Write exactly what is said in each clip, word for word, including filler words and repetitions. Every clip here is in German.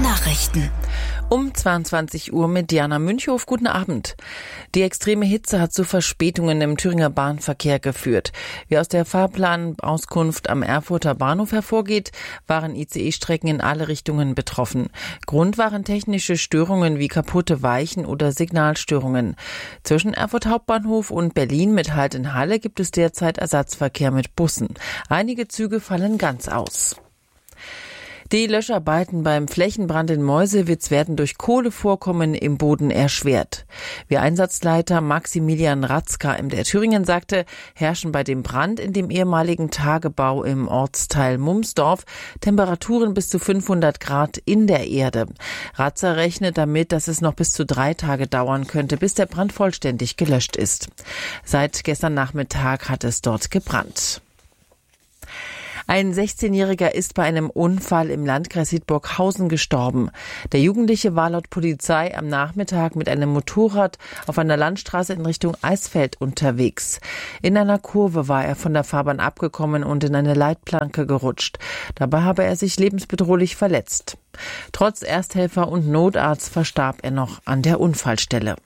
Nachrichten. Um zweiundzwanzig Uhr mit Diana Münchhof. Guten Abend. Die extreme Hitze hat zu Verspätungen im Thüringer Bahnverkehr geführt. Wie aus der Fahrplanauskunft am Erfurter Bahnhof hervorgeht, waren I C E-Strecken in alle Richtungen betroffen. Grund waren technische Störungen wie kaputte Weichen oder Signalstörungen. Zwischen Erfurt Hauptbahnhof und Berlin mit Halt in Halle gibt es derzeit Ersatzverkehr mit Bussen. Einige Züge fallen ganz aus. Die Löscharbeiten beim Flächenbrand in Meuselwitz werden durch Kohlevorkommen im Boden erschwert. Wie Einsatzleiter Maximilian Ratzka M D R Thüringen sagte, herrschen bei dem Brand in dem ehemaligen Tagebau im Ortsteil Mumsdorf Temperaturen bis zu fünfhundert Grad in der Erde. Ratzer rechnet damit, dass es noch bis zu drei Tage dauern könnte, bis der Brand vollständig gelöscht ist. Seit gestern Nachmittag hat es dort gebrannt. Ein sechzehnjähriger ist bei einem Unfall im Landkreis Siegburghausen gestorben. Der Jugendliche war laut Polizei am Nachmittag mit einem Motorrad auf einer Landstraße in Richtung Eisfeld unterwegs. In einer Kurve war er von der Fahrbahn abgekommen und in eine Leitplanke gerutscht. Dabei habe er sich lebensbedrohlich verletzt. Trotz Ersthelfer und Notarzt verstarb er noch an der Unfallstelle.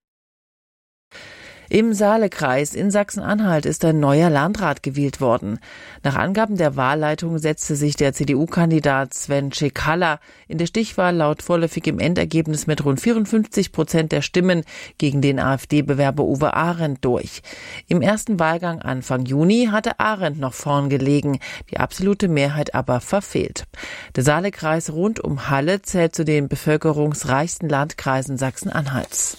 Im Saalekreis in Sachsen-Anhalt ist ein neuer Landrat gewählt worden. Nach Angaben der Wahlleitung setzte sich der C D U-Kandidat Sven Cekala in der Stichwahl laut vorläufigem Endergebnis mit rund vierundfünfzig Prozent der Stimmen gegen den AfD-Bewerber Uwe Arendt durch. Im ersten Wahlgang Anfang Juni hatte Arendt noch vorn gelegen, die absolute Mehrheit aber verfehlt. Der Saalekreis rund um Halle zählt zu den bevölkerungsreichsten Landkreisen Sachsen-Anhalts.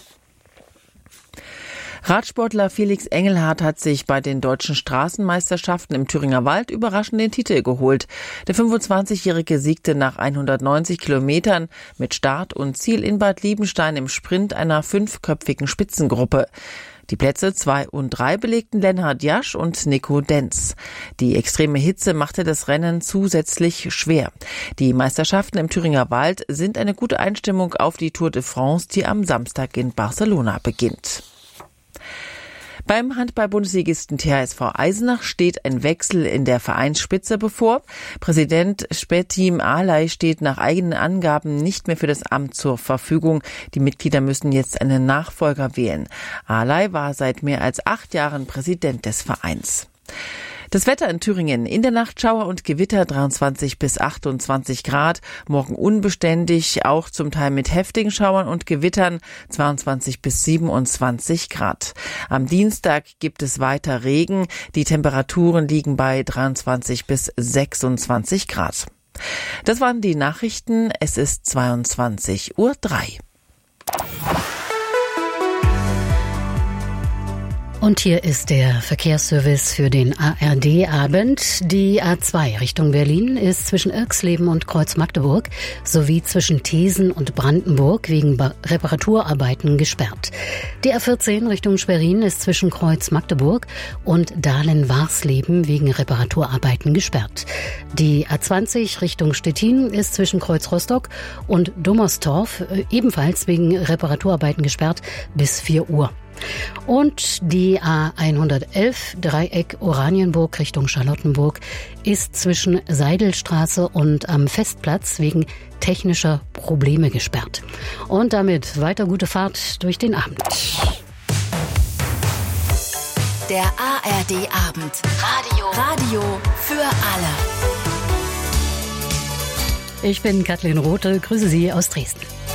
Radsportler Felix Engelhardt hat sich bei den deutschen Straßenmeisterschaften im Thüringer Wald überraschend den Titel geholt. Der fünfundzwanzigjährige siegte nach hundertneunzig Kilometern mit Start und Ziel in Bad Liebenstein im Sprint einer fünfköpfigen Spitzengruppe. Die Plätze zwei und drei belegten Lennart Jasch und Nico Denz. Die extreme Hitze machte das Rennen zusätzlich schwer. Die Meisterschaften im Thüringer Wald sind eine gute Einstimmung auf die Tour de France, die am Samstag in Barcelona beginnt. Beim Handball-Bundesligisten T H S V Eisenach steht ein Wechsel in der Vereinsspitze bevor. Präsident Spetim Alay steht nach eigenen Angaben nicht mehr für das Amt zur Verfügung. Die Mitglieder müssen jetzt einen Nachfolger wählen. Alay war seit mehr als acht Jahren Präsident des Vereins. Das Wetter in Thüringen: in der Nacht Schauer und Gewitter, dreiundzwanzig bis achtundzwanzig Grad. Morgen unbeständig, auch zum Teil mit heftigen Schauern und Gewittern, zweiundzwanzig bis siebenundzwanzig Grad. Am Dienstag gibt es weiter Regen. Die Temperaturen liegen bei dreiundzwanzig bis sechsundzwanzig Grad. Das waren die Nachrichten. Es ist zweiundzwanzig Uhr drei. Und hier ist der Verkehrsservice für den A R D-Abend. Die A zwei Richtung Berlin ist zwischen Irxleben und Kreuz-Magdeburg sowie zwischen Thesen und Brandenburg wegen Reparaturarbeiten gesperrt. Die A vierzehn Richtung Schwerin ist zwischen Kreuz-Magdeburg und Dahlen-Warsleben wegen Reparaturarbeiten gesperrt. Die A zwanzig Richtung Stettin ist zwischen Kreuz-Rostock und Dommerstorf ebenfalls wegen Reparaturarbeiten gesperrt bis vier Uhr. Und die A hundertelf Dreieck Oranienburg Richtung Charlottenburg ist zwischen Seidelstraße und am Festplatz wegen technischer Probleme gesperrt. Und damit weiter gute Fahrt durch den Abend. Der A R D-Abend. Radio. Radio für alle. Ich bin Kathleen Rothe, grüße Sie aus Dresden.